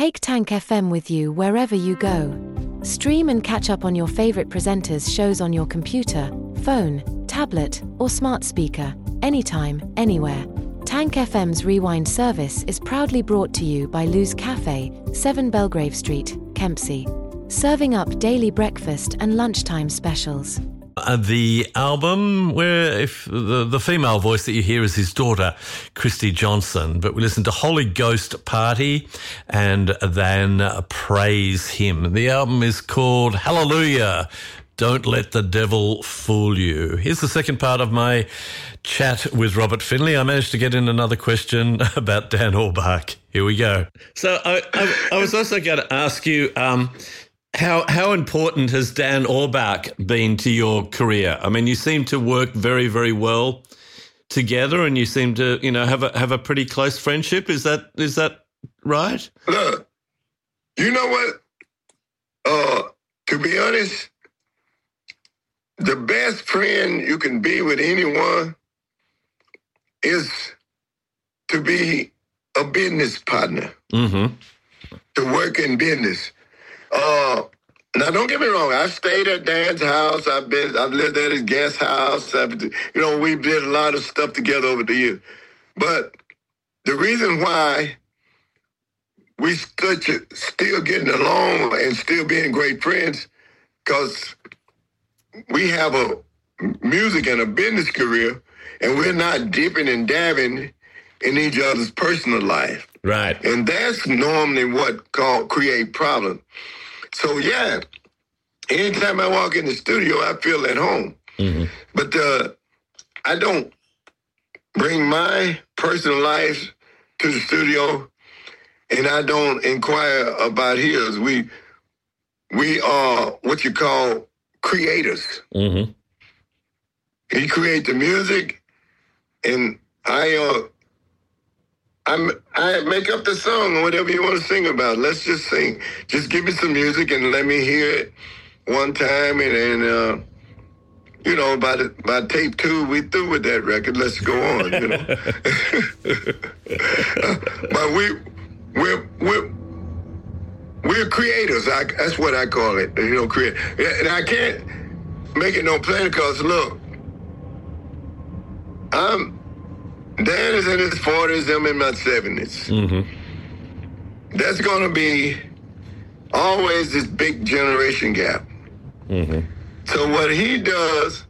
Take Tank FM with you wherever you go. Stream and catch up on your favorite presenters' shows on your computer, phone, tablet, or smart speaker, anytime, anywhere. Tank FM's Rewind service is proudly brought to you by Lou's Cafe, 7 Belgrave Street, Kempsey, serving up daily breakfast and lunchtime specials. The album where if the female voice that you hear is his daughter, Christy Johnson, but we listened to Holy Ghost Party and then Praise Him. The album is called Hallelujah, Don't Let the Devil Fool You. Here's the second part of my chat with Robert Finley. I managed to get in another question about Dan Auerbach. Here we go. So I was also going to ask you, how important has Dan Auerbach been to your career? I mean, you seem to work very, very well together, and you seem to, have a pretty close friendship. Is that right? Look, you know what? To be honest, the best friend you can be with anyone is to be a business partner, to work in business. Now, don't get me wrong. I stayed at Dan's house. I've lived at his guest house. We did a lot of stuff together over the years. But the reason why we still getting along and still being great friends, because we have a music and a business career, and we're not dipping and dabbing in each other's personal life. Right. And that's normally what create problems. So, yeah, anytime I walk in the studio, I feel at home. But I don't bring my personal life to the studio, and I don't inquire about his. We are what you call creators. He creates the music, and I make up the song or whatever you want to sing about. Let's just sing. Just give me some music and let me hear it one time. And by tape 2, we through with that record. Let's go on, But we're creators. That's what I call it, create. And I can't make it no plainer because, look, Dan is in his 40s, I'm in my 70s. That's going to be always this big generation gap. So what he does,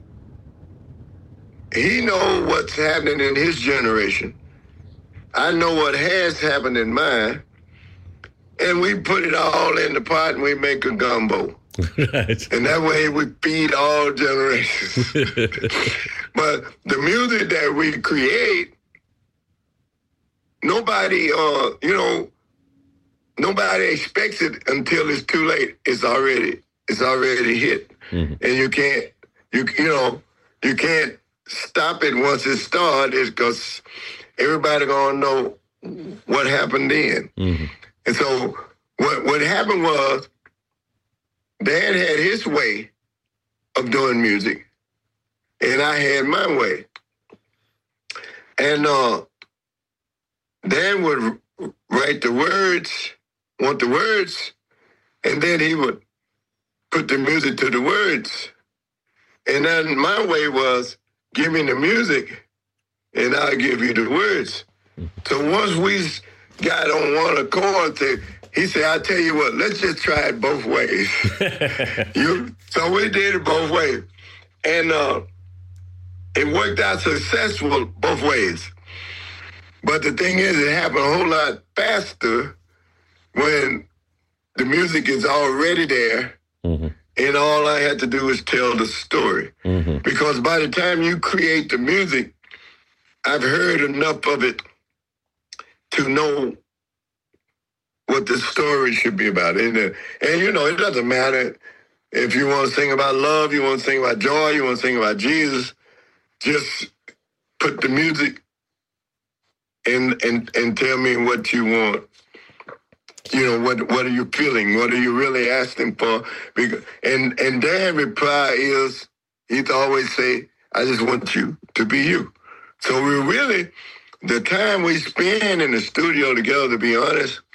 he knows what's happening in his generation. I know what has happened in mine. And we put it all in the pot and we make a gumbo. Right. And that way we feed all generations. But the music that we create, nobody expects it until it's too late. It's already hit. And you can't stop it once it started because everybody gonna know what happened then. And so what happened was Dan had his way of doing music, and I had my way. And Dan would write the words, want the words, and then he would put the music to the words. And then my way was, give me the music, and I'll give you the words. So once we got on one accord, he said, I tell you what, let's just try it both ways. So we did it both ways. And it worked out successful both ways. But the thing is, it happened a whole lot faster when the music is already there, and all I had to do is tell the story. Because by the time you create the music, I've heard enough of it to know what the story should be about. And it doesn't matter if you want to sing about love, you want to sing about joy, you want to sing about Jesus, just put the music and tell me what you want. What are you feeling? What are you really asking for? And Dan reply is, he'd always say, I just want you to be you. So we really, the time we spend in the studio together, to be honest,